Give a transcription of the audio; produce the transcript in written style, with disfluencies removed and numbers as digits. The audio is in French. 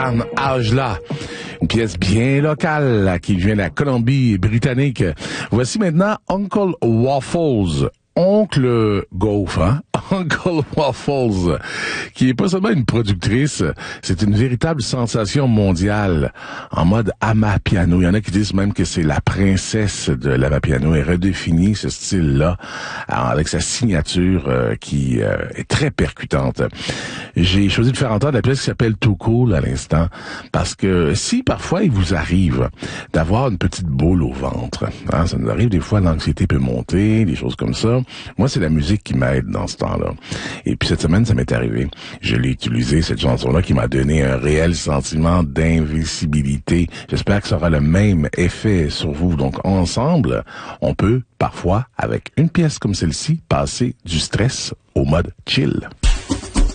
Ajla, une pièce bien locale là, qui vient de la Colombie-Britannique. Voici maintenant Uncle Waffles. Oncle Gaufre, hein? Uncle Waffles, qui est pas seulement une productrice, c'est une véritable sensation mondiale en mode amapiano. Il y en a qui disent même que c'est la princesse de l'amapiano. Elle redéfinit ce style-là avec sa signature qui est très percutante. J'ai choisi de faire entendre la pièce qui s'appelle Too Cool à l'instant parce que si parfois il vous arrive d'avoir une petite boule au ventre, hein, ça nous arrive des fois, l'anxiété peut monter, des choses comme ça. Moi, c'est la musique qui m'aide dans ce temps-là. Et puis cette semaine, ça m'est arrivé. Je l'ai utilisé, cette chanson-là, qui m'a donné un réel sentiment d'invincibilité. J'espère que ça aura le même effet sur vous. Donc, ensemble, on peut, parfois, avec une pièce comme celle-ci, passer du stress au mode chill.